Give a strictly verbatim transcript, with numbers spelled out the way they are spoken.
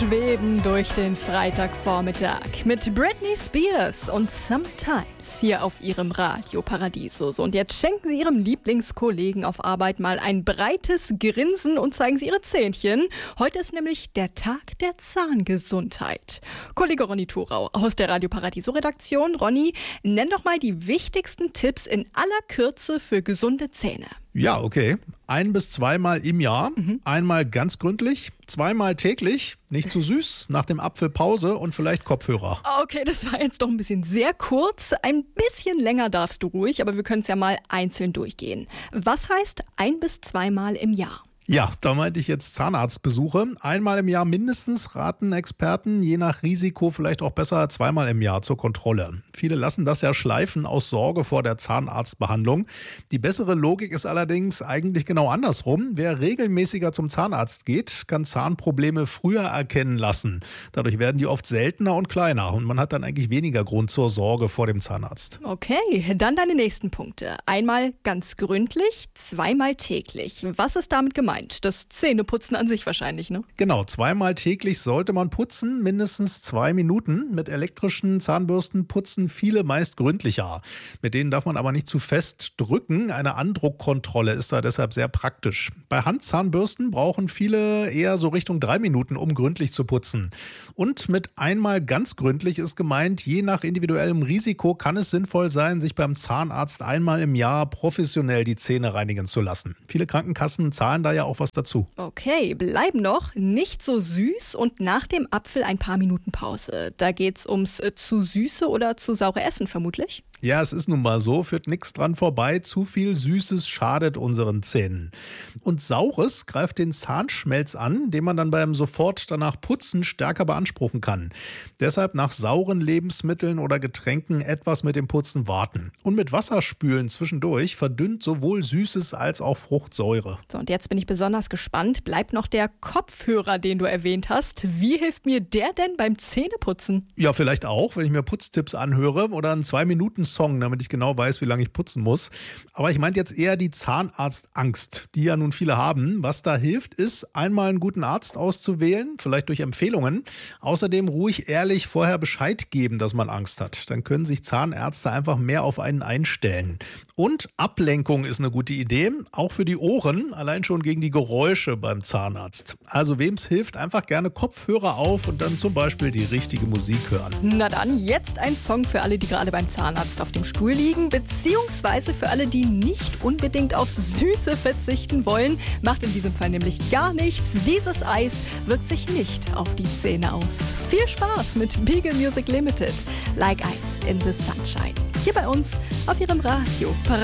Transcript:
Schweben durch den Freitagvormittag mit Britney Spears und Sometimes hier auf ihrem Radio Paradiso. So, und jetzt schenken sie ihrem Lieblingskollegen auf Arbeit mal ein breites Grinsen und zeigen sie ihre Zähnchen. Heute ist nämlich der Tag der Zahngesundheit. Kollege Ronny Thorau aus der Radio Paradiso Redaktion. Ronny, nenn doch mal die wichtigsten Tipps in aller Kürze für gesunde Zähne. Ja, okay. Ein- bis zweimal im Jahr. Mhm. Einmal ganz gründlich, zweimal täglich, nicht zu süß, nach dem Apfel Pause und vielleicht Kopfhörer. Okay, das war jetzt doch ein bisschen sehr kurz. Ein bisschen länger darfst du ruhig, aber wir können es ja mal einzeln durchgehen. Was heißt ein- bis zweimal im Jahr? Ja, da meinte ich jetzt Zahnarztbesuche. Einmal im Jahr mindestens, raten Experten, je nach Risiko vielleicht auch besser zweimal im Jahr zur Kontrolle. Viele lassen das ja schleifen aus Sorge vor der Zahnarztbehandlung. Die bessere Logik ist allerdings eigentlich genau andersrum. Wer regelmäßiger zum Zahnarzt geht, kann Zahnprobleme früher erkennen lassen. Dadurch werden die oft seltener und kleiner und man hat dann eigentlich weniger Grund zur Sorge vor dem Zahnarzt. Okay, dann deine nächsten Punkte. Einmal ganz gründlich, zweimal täglich. Was ist damit gemeint? Das Zähneputzen an sich wahrscheinlich, ne? Genau, zweimal täglich sollte man putzen, mindestens zwei Minuten. Mit elektrischen Zahnbürsten putzen viele meist gründlicher. Mit denen darf man aber nicht zu fest drücken. Eine Andruckkontrolle ist da deshalb sehr praktisch. Bei Handzahnbürsten brauchen viele eher so Richtung drei Minuten, um gründlich zu putzen. Und mit einmal ganz gründlich ist gemeint, je nach individuellem Risiko kann es sinnvoll sein, sich beim Zahnarzt einmal im Jahr professionell die Zähne reinigen zu lassen. Viele Krankenkassen zahlen da ja auch was dazu. Okay, bleiben noch nicht so süß und nach dem Apfel ein paar Minuten Pause. Da geht's ums äh, zu süße oder zu saure Essen vermutlich. Ja, es ist nun mal so, führt nichts dran vorbei. Zu viel Süßes schadet unseren Zähnen. Und Saures greift den Zahnschmelz an, den man dann beim sofort danach Putzen stärker beanspruchen kann. Deshalb nach sauren Lebensmitteln oder Getränken etwas mit dem Putzen warten. Und mit Wasser spülen zwischendurch verdünnt sowohl Süßes als auch Fruchtsäure. So, und jetzt bin ich besonders gespannt. Bleibt noch der Kopfhörer, den du erwähnt hast. Wie hilft mir der denn beim Zähneputzen? Ja, vielleicht auch, wenn ich mir Putztipps anhöre oder einen zwei Minuten Song, damit ich genau weiß, wie lange ich putzen muss. Aber ich meinte jetzt eher die Zahnarztangst, die ja nun viele haben. Was da hilft, ist, einmal einen guten Arzt auszuwählen, vielleicht durch Empfehlungen. Außerdem ruhig ehrlich vorher Bescheid geben, dass man Angst hat. Dann können sich Zahnärzte einfach mehr auf einen einstellen. Und Ablenkung ist eine gute Idee, auch für die Ohren, allein schon gegen die Geräusche beim Zahnarzt. Also wem es hilft, einfach gerne Kopfhörer auf und dann zum Beispiel die richtige Musik hören. Na dann, jetzt ein Song für alle, die gerade beim Zahnarzt auf dem Stuhl liegen, beziehungsweise für alle, die nicht unbedingt auf Süße verzichten wollen. Macht in diesem Fall nämlich gar nichts. Dieses Eis wirkt sich nicht auf die Zähne aus. Viel Spaß mit Beagle Music Limited. Like Ice in the Sunshine. Hier bei uns auf ihrem Radio.